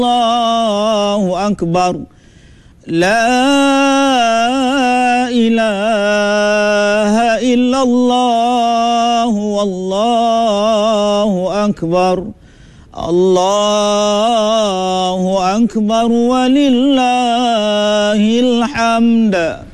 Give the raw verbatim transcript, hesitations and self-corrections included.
الله أكبر لا إله إلا الله والله أكبر الله أكبر ولله الحمد.